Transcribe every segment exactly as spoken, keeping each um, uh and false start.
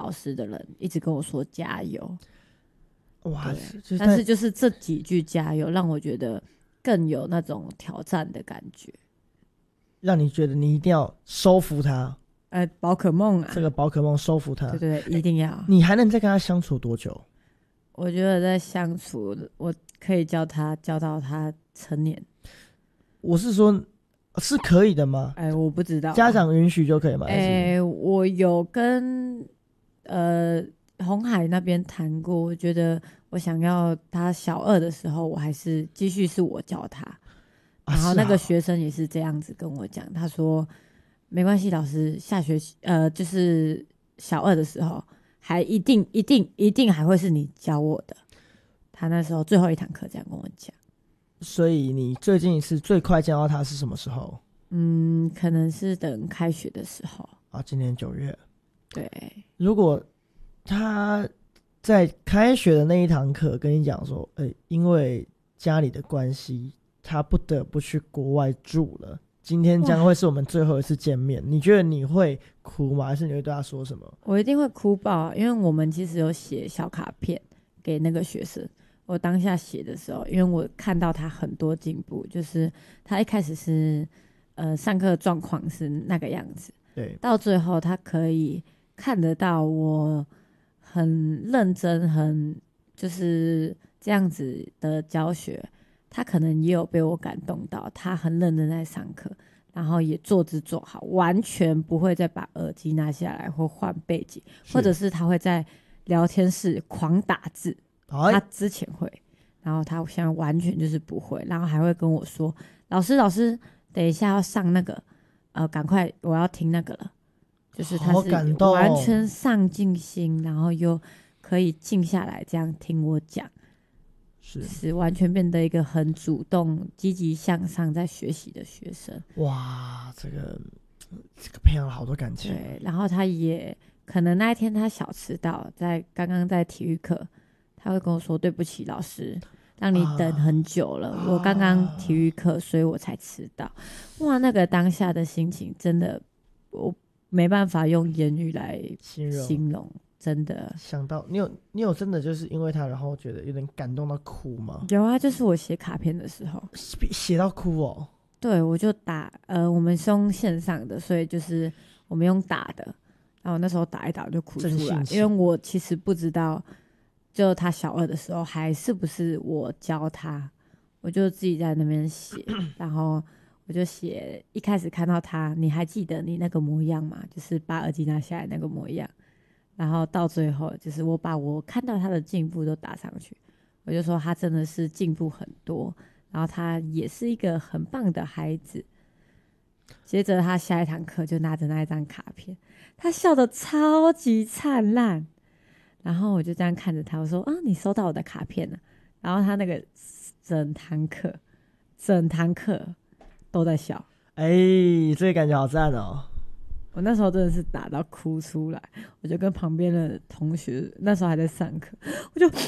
老师的人一直跟我说加油。 哇， 就是但是就是这几句加油让我觉得更有那种挑战的感觉， 让你觉得你一定要收服他。 呃，宝可梦啊， 这个宝可梦收服他， 对对，一定要。 你还能再跟他相处多久？ 我觉得在相处，我可以教他教到他成年。 我是说，是可以的吗？ 哎，我不知道， 家长允许就可以吗？ 哎，我有跟呃红海那边谈过，我觉得我想要他小二的时候，我还是继续是我教他。 啊、 然后那个学生也是这样子跟我讲，他说没关系，老师下学期呃就是小二的时候，还一定一定一定还会是你教我的。他那时候最后一堂课这样跟我讲。 所以你最近一次最快见到他是什么时候？ 嗯，可能是等开学的时候啊，今年九月。 对， 如果他在开学的那一堂课跟你讲说，欸，因为家里的关系，他不得不去国外住了，今天将会是我们最后一次见面，你觉得你会哭吗？还是你会对他说什么？ 我一定会哭爆，因为我们其实有写小卡片给那个学生。我当下写的时候，因为我看到他很多进步，就是他一开始是呃上课状况是那个样子， 对， 到最后他可以看得到我很认真，很就是这样子的教学，他可能也有被我感动到，他很认真在上课，然后也做之做好，完全不会再把耳机拿下来或换背景，或者是他会在聊天室狂打字。他之前会，然后他现在完全就是不会，然后还会跟我说：“老师，老师，等一下要上那个，呃，赶快，我要听那个了。”就是他是完全上进心，然后又可以静下来这样听我讲， 是是完全变得一个很主动、积极向上在学习的学生。 哇，这个这个培养了好多感情。 对，然后他也可能那一天他小迟到，在刚刚在体育课。他会跟我说：“对不起，老师，让你等很久了。啊、我刚刚体育课，所以我才迟到。”哇，那个当下的心情真的，我没办法用言语来形容，形容真的。 想到你有，你有真的就是因为他，然后觉得有点感动到哭吗？ 有啊，就是我写卡片的时候， 写到哭哦。 对，我就打，呃，我们是用线上的，所以就是我们用打的，然后那时候打一打我就哭出来，因为我其实不知道。就他小二的时候还是不是我教他，我就自己在那边写，然后我就写一开始看到他，你还记得你那个模样吗？就是把耳机拿下来那个模样，然后到最后就是我把我看到他的进步都打上去，我就说他真的是进步很多，然后他也是一个很棒的孩子。接着他下一堂课就拿着那一张卡片，他笑得超级灿烂。然后我就这样看着他，我说：“啊，你收到我的卡片了。”然后他那个整堂课，整堂课都在笑。 哎，这个感觉好赞哦！ 我那时候真的是打到哭出来，我就跟旁边的同学，那时候还在上课，我就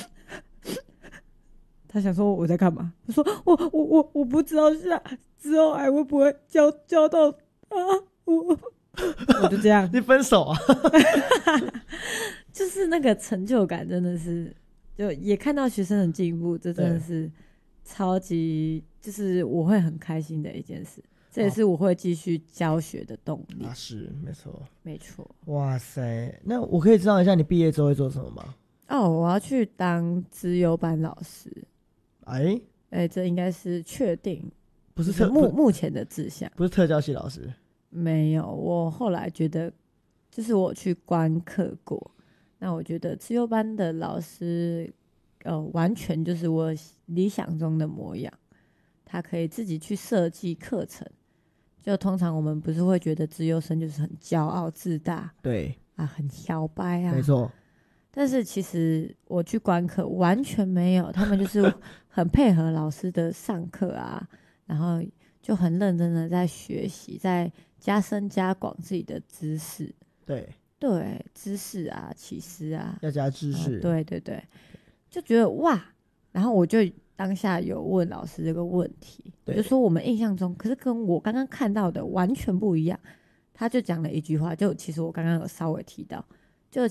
他想说我在干嘛？我说我我我我不知道下之后还会不会教教到啊我，我就这样。 你分手啊？ 就是那个成就感真的是，就也看到学生的进步，这真的是超级，就是我会很开心的一件事，这也是我会继续教学的动力。 啊，是没错， 没错。 哇塞，那我可以知道一下你毕业之后会做什么吗？ 哦，我要去当资优班老师。 哎哎，这应该是确定， 不是特目目前的志向， 不是特教系老师。 没有，我后来觉得，就是我去观课过。那我觉得资优班的老师，呃，完全就是我理想中的模样。他可以自己去设计课程，就通常我们不是会觉得资优生就是很骄傲自大， 对啊，很摇摆啊， 没错。 但是其实我去观课完全没有，他们就是很配合老师的上课啊，然后就很认真的在学习，在加深加广自己的知识。 对。 对，知识啊，启示啊， 要加知识、 呃、对对对，就觉得哇，然后我就当下有问老师这个问题，我就说我们印象中，可是跟我刚刚看到的完全不一样。他就讲了一句话，就其实我刚刚有稍微提到，